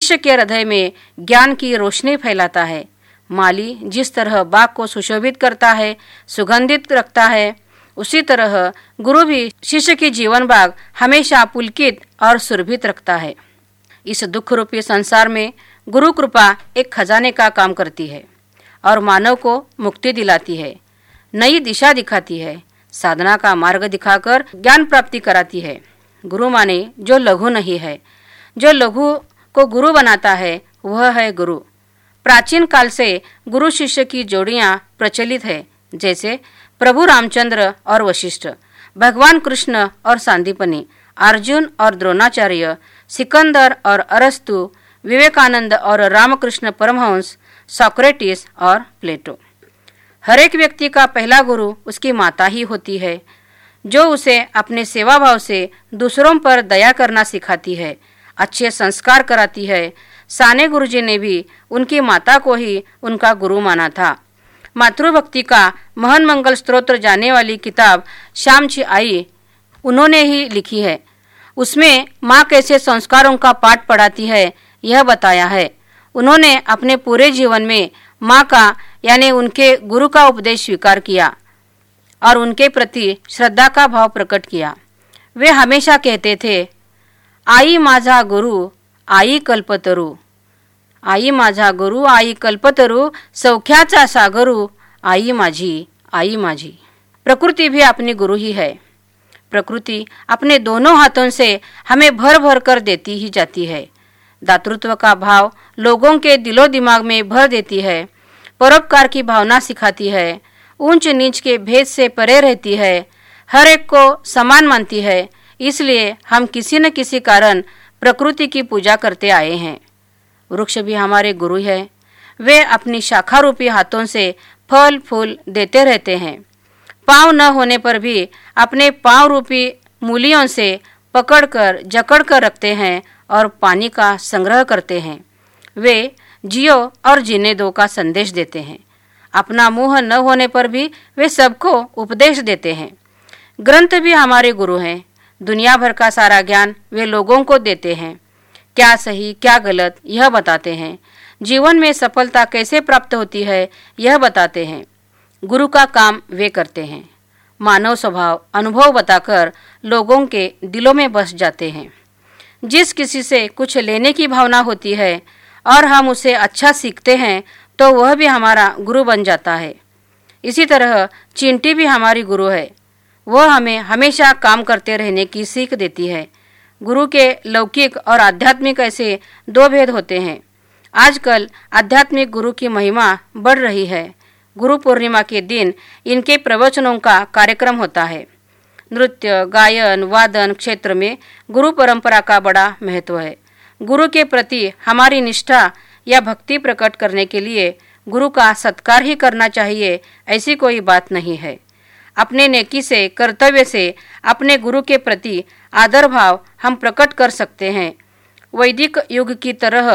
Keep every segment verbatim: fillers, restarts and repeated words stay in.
शिष्य के हृदय में ज्ञान की रोशनी फैलाता है। माली जिस तरह बाग को सुशोभित करता है, सुगंधित रखता है, उसी तरह गुरु भी शिष्य की जीवन बाग हमेशा पुलकित और सुरभित रखता है। इस दुख रूपी संसार में गुरु कृपा एक खजाने का काम करती है और मानव को मुक्ति दिलाती है, नई दिशा दिखाती है, साधना का मार्ग दिखाकर ज्ञान प्राप्ति कराती है। गुरु माने जो लघु नहीं है, जो लघु को गुरु बनाता है वह है गुरु। प्राचीन काल से गुरु शिष्य की जोड़ियां प्रचलित है, जैसे प्रभु रामचंद्र और वशिष्ठ, भगवान कृष्ण और सांदीपनी, अर्जुन और द्रोणाचार्य, सिकंदर और अरस्तु, विवेकानंद और रामकृष्ण परमहंस, सोक्रेटिस और प्लेटो। हर एक व्यक्ति का पहला गुरु उसकी माता ही होती है, जो उसे अपने सेवा भाव से दूसरों पर दया करना सिखाती है, अच्छे संस्कार कराती है। साने गुरुजी ने भी उनकी माता को ही उनका गुरु माना था। मातृभक्ति का महान मंगल स्तोत्र जाने वाली किताब श्यामची आई उन्होंने ही लिखी है। उसमें माँ कैसे संस्कारों का पाठ पढ़ाती है यह बताया है। उन्होंने अपने पूरे जीवन में माँ का यानी उनके गुरु का उपदेश स्वीकार किया और उनके प्रति श्रद्धा का भाव प्रकट किया। वे हमेशा कहते थे, आई माझा गुरु आई कल्पतरू, आई माझा गुरु आई कल्पतरू, सौख्याचा सागरू आई माझी आई माझी। प्रकृति भी अपनी गुरु ही है। प्रकृति अपने दोनों हाथों से हमें भर भर कर देती ही जाती है। दातृत्व का भाव लोगों के दिलो दिमाग में भर देती है, परोपकार की भावना सिखाती है, ऊंच नीच के भेद से परे रहती है, हर एक को समान मानती है। इसलिए हम किसी न किसी कारण प्रकृति की पूजा करते आए हैं। वृक्ष भी हमारे गुरु है। वे अपनी शाखा रूपी हाथों से फल फूल देते रहते हैं। पाँव न होने पर भी अपने पाँव रूपी मूलियों से पकड़कर जकड़ कर रखते हैं और पानी का संग्रह करते हैं। वे जियो और जीने दो का संदेश देते हैं। अपना मुंह न होने पर भी वे सबको उपदेश देते हैं। ग्रंथ भी हमारे गुरु हैं। दुनिया भर का सारा ज्ञान वे लोगों को देते हैं। क्या सही क्या गलत यह बताते हैं। जीवन में सफलता कैसे प्राप्त होती है यह बताते हैं। गुरु का काम वे करते हैं। मानव स्वभाव अनुभव बताकर लोगों के दिलों में बस जाते हैं। जिस किसी से कुछ लेने की भावना होती है और हम उसे अच्छा सीखते हैं तो वह भी हमारा गुरु बन जाता है। इसी तरह चींटी भी हमारी गुरु है। वह हमें हमेशा काम करते रहने की सीख देती है। गुरु के लौकिक और आध्यात्मिक ऐसे दो भेद होते हैं। आजकल आध्यात्मिक गुरु की महिमा बढ़ रही है। गुरु पूर्णिमा के दिन इनके प्रवचनों का कार्यक्रम होता है। नृत्य, गायन, वादन क्षेत्र में गुरु परंपरा का बड़ा महत्व है। गुरु के प्रति हमारी निष्ठा या भक्ति प्रकट करने के लिए गुरु का सत्कार ही करना चाहिए, ऐसी कोई बात नहीं है। अपने नेकी से, कर्तव्य से अपने गुरु के प्रति आदर भाव हम प्रकट कर सकते हैं। वैदिक युग की तरह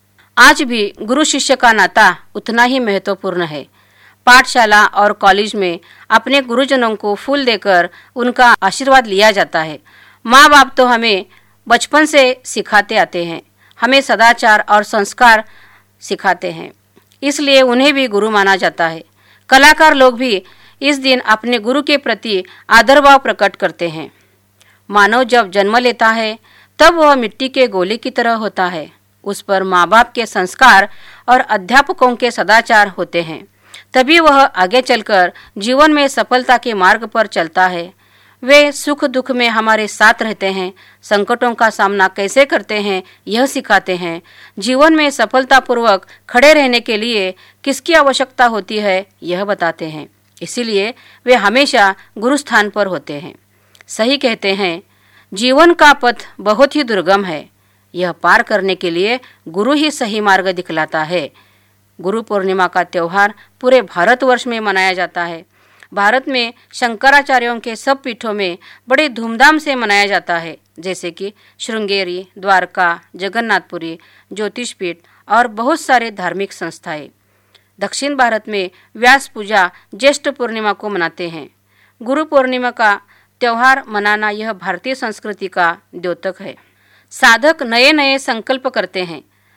आज भी गुरु शिष्य का नाता उतना ही महत्वपूर्ण है। पाठशाला और कॉलेज में अपने गुरुजनों को फूल देकर उनका आशीर्वाद लिया जाता है। माँ बाप तो हमें बचपन से सिखाते आते हैं, हमें सदाचार और संस्कार सिखाते हैं, इसलिए उन्हें भी गुरु माना जाता है। कलाकार लोग भी इस दिन अपने गुरु के प्रति आदर भाव प्रकट करते हैं। मानव जब जन्म लेता है तब वह मिट्टी के गोले की तरह होता है। उस पर माँ बाप के संस्कार और अध्यापकों के सदाचार होते हैं, तभी वह आगे चलकर जीवन में सफलता के मार्ग पर चलता है। वे सुख दुख में हमारे साथ रहते हैं, संकटों का सामना कैसे करते हैं यह सिखाते हैं। जीवन में सफलतापूर्वक खड़े रहने के लिए किसकी आवश्यकता होती है यह बताते हैं। इसीलिए वे हमेशा गुरु स्थान पर होते हैं। सही कहते हैं, जीवन का पथ बहुत ही दुर्गम है। यह पार करने के लिए गुरु ही सही मार्ग दिखलाता है। गुरु पूर्णिमा का त्यौहार पूरे भारतवर्ष में मनाया जाता है। भारत में शंकराचार्यों के सब पीठों में बड़े धूमधाम से मनाया जाता है, जैसे कि श्रृंगेरी, द्वारका, जगन्नाथपुरी, ज्योतिष पीठ और बहुत सारे धार्मिक संस्थाएं। दक्षिण भारत में व्यास पूजा ज्येष्ठ पूर्णिमा को मनाते हैं। गुरु पूर्णिमा का त्यौहार मनाना यह भारतीय संस्कृति का द्योतक है। साधक नए नए संकल्प करते हैं,